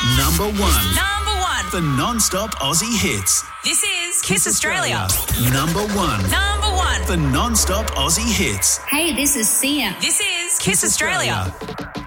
Number 1. Number 1. For non-stop Aussie hits. This is Kiss Australia. Number 1. Number 1. For non-stop Aussie hits. Hey, this is Sia. This is Kiss Australia.